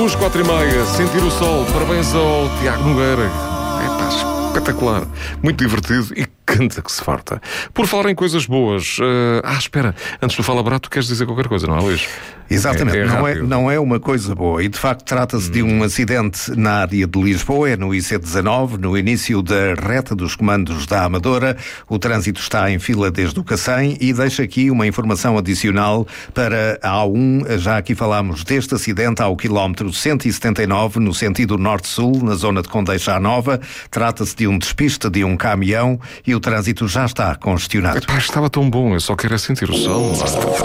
Os 4h30, sentir o sol. Parabéns ao Tiago Nogueira. Espetacular. Muito divertido e canta que se farta. Por falar em coisas boas. Espera. Antes do Fala Barato, queres dizer qualquer coisa, não é, Luís? Exatamente. Não é uma coisa boa. E, de facto, trata-se de um acidente na área de Lisboa, no IC19, no início da reta dos comandos da Amadora. O trânsito está em fila desde o Cacém e deixa aqui uma informação adicional para a A1. Já aqui falámos deste acidente ao quilómetro 179, no sentido norte-sul, na zona de Condeixa à Nova. Trata-se de um despiste de um caminhão e o trânsito já está congestionado. Estava tão bom, eu só quero sentir o sol.